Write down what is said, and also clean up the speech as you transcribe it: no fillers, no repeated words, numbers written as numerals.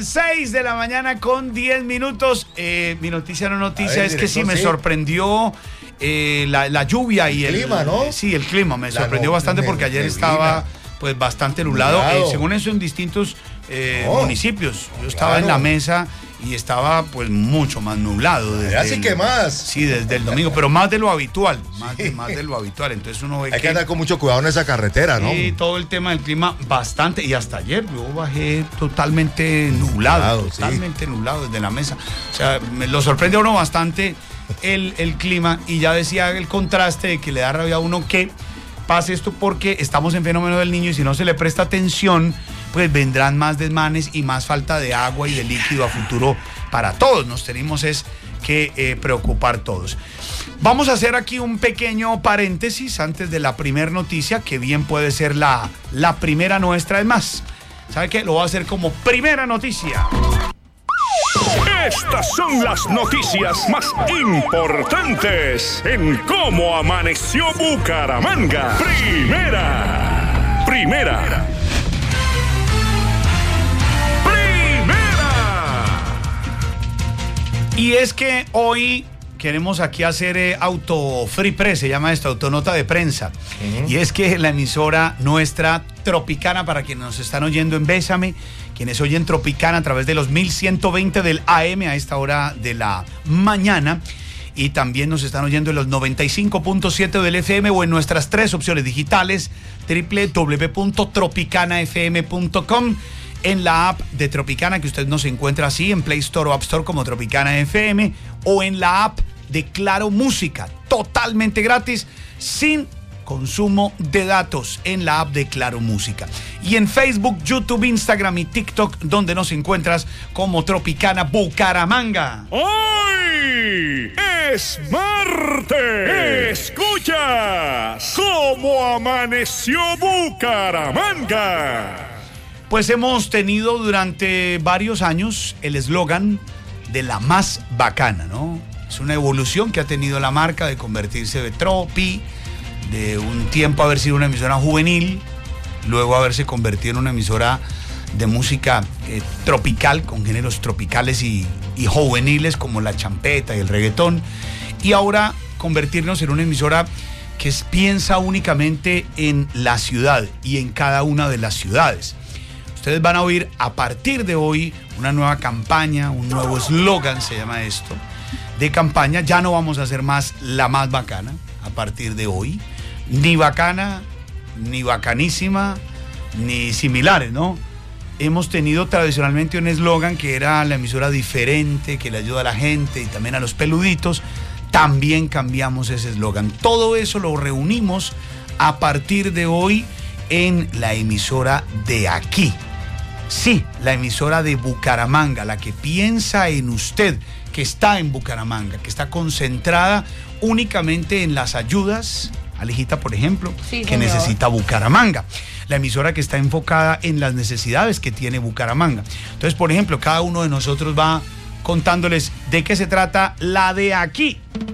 6 de la mañana con 10 minutos. Mi noticia no noticia, ver, es que sí me sí. sorprendió la lluvia y el clima, ¿no? Sí, el clima me sorprendió bastante porque ayer estaba pues bastante nublado. Según eso en distintos municipios. Yo estaba en la mesa y estaba pues mucho más nublado. Así que más. Sí, desde el domingo, pero más de lo habitual, más de lo habitual. Entonces uno ve Hay que andar con mucho cuidado en esa carretera, ¿no? Sí, todo el tema del clima bastante. Y hasta ayer yo bajé totalmente nublado, nublado desde la mesa. O sea, me lo sorprende a uno bastante el clima. Y ya decía el contraste de que le da rabia a uno que pase esto porque estamos en fenómeno del Niño y si no se le presta atención, pues vendrán más desmanes y más falta de agua y de líquido a futuro para todos. Nos tenemos que preocupar todos. Vamos a hacer aquí un pequeño paréntesis antes de la primera noticia, que bien puede ser la primera nuestra. Es más, ¿sabe qué? Lo voy a hacer como primera noticia. Estas son las noticias más importantes en Cómo Amaneció Bucaramanga. Primera. Y es que hoy queremos aquí hacer auto free press, se llama esto, autonota de prensa. Y es que la emisora nuestra Tropicana, para quienes nos están oyendo en Bésame, quienes oyen Tropicana a través de los 1120 del AM a esta hora de la mañana, y también nos están oyendo en los 95.7 del FM o en nuestras 3 opciones digitales, www.tropicanafm.com, en la app de Tropicana, que usted nos encuentra así en Play Store o App Store como Tropicana FM, o en la app de Claro Música, totalmente gratis, sin consumo de datos, en la app de Claro Música. Y en Facebook, YouTube, Instagram y TikTok, donde nos encuentras como Tropicana Bucaramanga. ¡Hoy es martes! ¡Escuchas Cómo Amaneció Bucaramanga! Pues hemos tenido durante varios años el eslogan de la más bacana, ¿no? Es una evolución que ha tenido la marca de convertirse de Tropi, de un tiempo haber sido una emisora juvenil, luego haberse convertido en una emisora de música tropical, con géneros tropicales y juveniles como la champeta y el reggaetón, y ahora convertirnos en una emisora que piensa únicamente en la ciudad y en cada una de las ciudades. Ustedes van a oír a partir de hoy una nueva campaña, un nuevo eslogan, se llama esto, de campaña. Ya no vamos a hacer más la más bacana a partir de hoy, ni bacana, ni bacanísima, ni similares, ¿no? Hemos tenido tradicionalmente un eslogan que era la emisora diferente, que le ayuda a la gente y también a los peluditos. También cambiamos ese eslogan. Todo eso lo reunimos a partir de hoy en la emisora de aquí. Sí, la emisora de Bucaramanga, la que piensa en usted, que está en Bucaramanga, que está concentrada únicamente en las ayudas, Alejita, por ejemplo, sí, que necesita Bucaramanga. La emisora que está enfocada en las necesidades que tiene Bucaramanga. Entonces, por ejemplo, cada uno de nosotros va contándoles de qué se trata la de aquí.